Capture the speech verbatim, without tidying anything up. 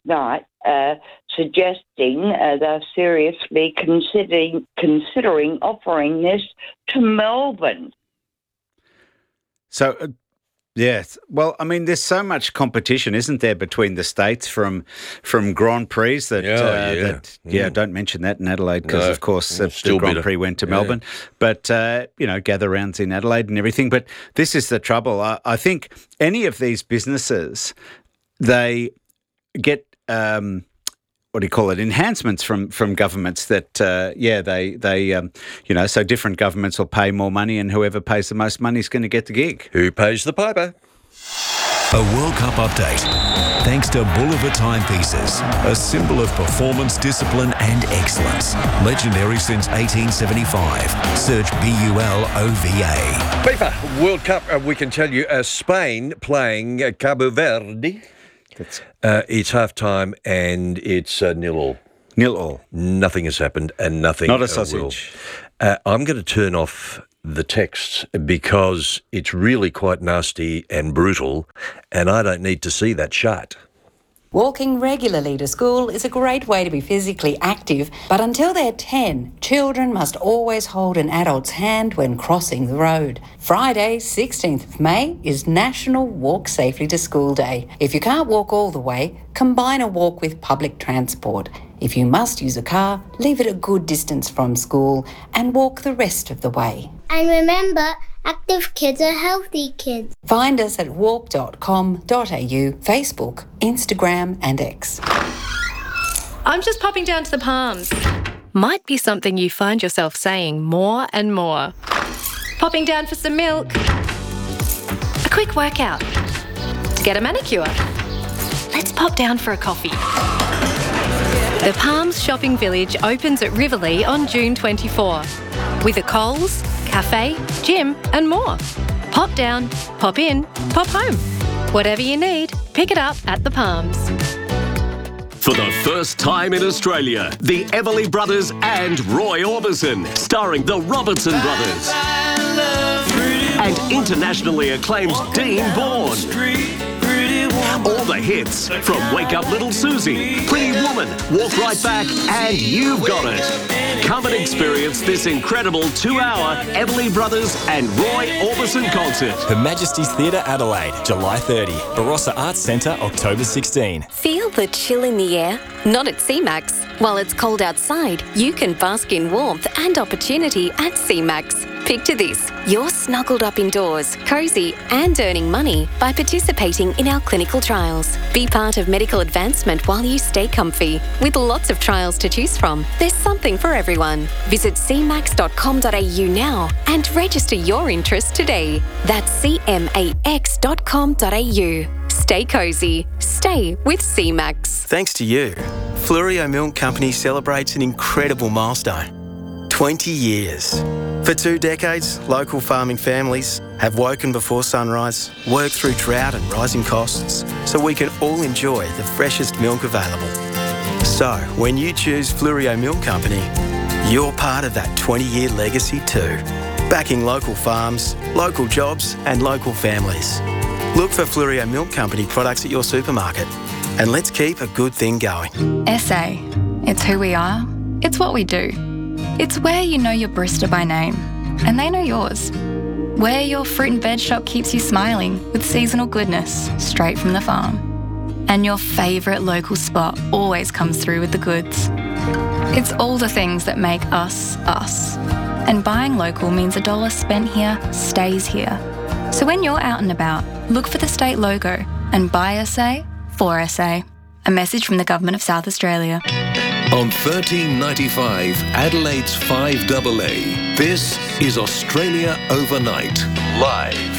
night uh, suggesting uh, they're seriously considering considering offering this to Melbourne. So, uh, yes. Well, I mean, there's so much competition, isn't there, between the states from from Grand Prix that, Oh, uh, yeah. that yeah, Mm. don't mention that in Adelaide because, No, of course, mm, uh, still the Grand bitter. Prix went to Yeah. Melbourne. But, uh, you know, gather rounds in Adelaide and everything. But this is the trouble. I, I think any of these businesses, they get... Um, what do you call it, enhancements from, from governments that, uh, yeah, they, they um, you know, so different governments will pay more money and whoever pays the most money is going to get the gig. Who pays the piper? A World Cup update. Thanks to Bolivar Timepieces, a symbol of performance, discipline and excellence. Legendary since eighteen seventy-five. Search B U L O V A. FIFA World Cup, uh, we can tell you, uh, Spain playing uh, Cabo Verde. Uh, it's half-time and it's uh, nil all. Nil all. Nothing has happened and nothing Not a uh, sausage. will. Uh, I'm going to turn off the texts because it's really quite nasty and brutal and I don't need to see that shite. Walking regularly to school is a great way to be physically active, but until they're ten, children must always hold an adult's hand when crossing the road. Friday, sixteenth of May, is National Walk Safely to School Day. If you can't walk all the way, combine a walk with public transport. If you must use a car, leave it a good distance from school and walk the rest of the way. And remember, active kids are healthy kids. Find us at walk dot com dot a u, Facebook, Instagram and X. I'm just popping down to the Palms. Might be something you find yourself saying more and more. Popping down for some milk. A quick workout. To get a manicure. Let's pop down for a coffee. The Palms Shopping Village opens at Riverlea on June twenty-fourth. With a Coles, cafe, gym and more. Pop down, pop in, pop home. Whatever you need, pick it up at the Palms. For the first time in Australia, the Everly Brothers and Roy Orbison, starring the Robertson Brothers. And internationally acclaimed Dean Bourne. All the hits from Wake Up Little Susie, Pretty Woman, Walk Right Back, and You've Got It. Come and experience this incredible two-hour Everly Brothers and Roy Orbison concert. Her Majesty's Theatre, Adelaide, July thirtieth. Barossa Arts Centre, October sixteenth. Feel the chill in the air? Not at C MAX. While it's cold outside, you can bask in warmth and opportunity at C MAX. Picture this, you're snuggled up indoors, cosy and earning money by participating in our clinical trials. Be part of medical advancement while you stay comfy. With lots of trials to choose from, there's something for everyone. Visit c max dot com dot a u now and register your interest today. That's c max dot com dot a u. Stay cosy. Stay with C MAX. Thanks to you, Fluorio Milk Company celebrates an incredible milestone. twenty years. For two decades, local farming families have woken before sunrise, worked through drought and rising costs, so we can all enjoy the freshest milk available. So, when you choose Fluorio Milk Company, you're part of that twenty-year legacy too. Backing local farms, local jobs and local families. Look for Fluorio Milk Company products at your supermarket. And let's keep a good thing going. S A. It's who we are. It's what we do. It's where you know your barista by name, and they know yours. Where your fruit and veg shop keeps you smiling with seasonal goodness straight from the farm. And your favourite local spot always comes through with the goods. It's all the things that make us, us. And buying local means a dollar spent here stays here. So when you're out and about, look for the state logo and buy S A for S A. A message from the Government of South Australia. On thirteen ninety-five, Adelaide's five A A, this is Australia Overnight, live.